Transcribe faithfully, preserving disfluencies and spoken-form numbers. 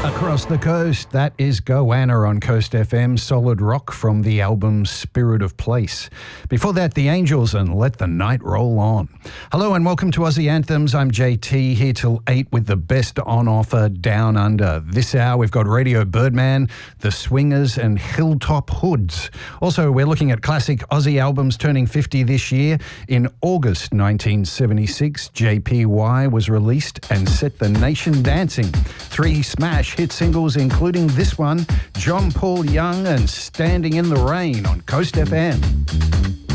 Across the coast, that is Goanna on Coast F M, solid rock from the album Spirit of Place. Before that, The Angels and Let the Night Roll On. Hello and welcome to Aussie Anthems. I'm J T, here till eight with the best on offer down under. This hour we've got Radio Birdman, The Swingers and Hilltop Hoods. Also, we're looking at classic Aussie albums turning fifty this year. In August nineteen seventy-six, J P Y was released and set the nation dancing. Three smash hit singles, including this one, John Paul Young and Standing in the Rain on Coast F M.